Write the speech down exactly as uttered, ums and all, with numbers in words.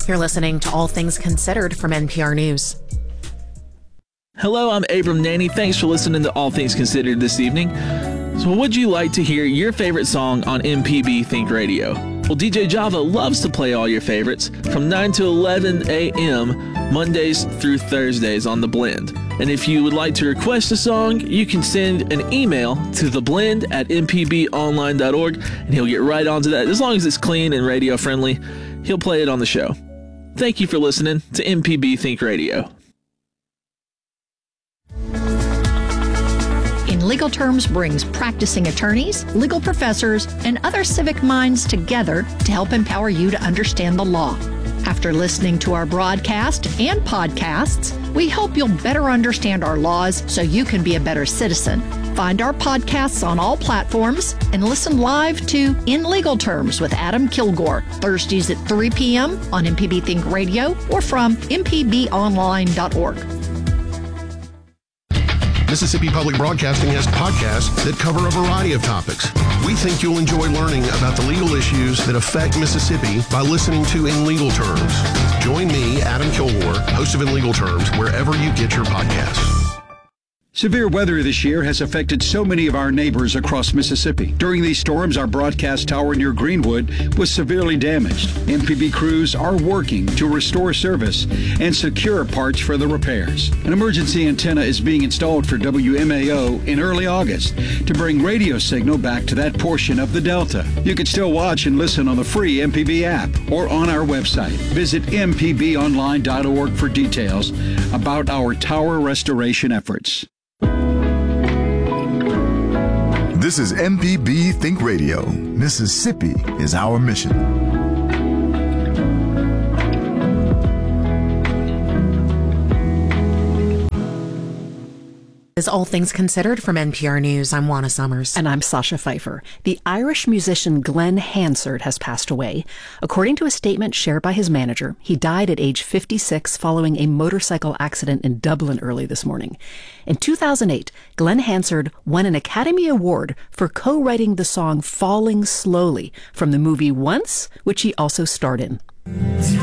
You're listening to All Things Considered from N P R News. Hello, I'm Abram Nanny. Thanks for listening to All Things Considered this evening. So would you like to hear your favorite song on M P B Think Radio? Well, D J Java loves to play all your favorites from nine to eleven a.m. Mondays through Thursdays on The Blend. And if you would like to request a song, you can send an email to theblend at m p b online dot org, and he'll get right onto that. As long as it's clean and radio friendly, he'll play it on the show. Thank you for listening to M P B Think Radio. In Legal Terms brings practicing attorneys, legal professors, and other civic minds together to help empower you to understand the law. After listening to our broadcast and podcasts, we hope you'll better understand our laws so you can be a better citizen. Find our podcasts on all platforms and listen live to In Legal Terms with Adam Kilgore, Thursdays at three p.m. on M P B Think Radio or from m p b online dot org. Mississippi Public Broadcasting has podcasts that cover a variety of topics. We think you'll enjoy learning about the legal issues that affect Mississippi by listening to In Legal Terms. Join me, Adam Kilgore, host of In Legal Terms, wherever you get your podcasts. Severe weather this year has affected so many of our neighbors across Mississippi. During these storms, our broadcast tower near Greenwood was severely damaged. M P B crews are working to restore service and secure parts for the repairs. An emergency antenna is being installed for W M A O in early August to bring radio signal back to that portion of the Delta. You can still watch and listen on the free M P B app or on our website. Visit m p b online dot org for details about our tower restoration efforts. This is M P B Think Radio. Mississippi is our mission. Is All Things Considered from N P R News. I'm Juana Summers. And I'm Sasha Pfeiffer. The Irish musician Glenn Hansard has passed away. According to a statement shared by his manager, he died at age fifty-six following a motorcycle accident in Dublin early this morning. In two thousand eight, Glenn Hansard won an Academy Award for co-writing the song Falling Slowly from the movie Once, which he also starred in.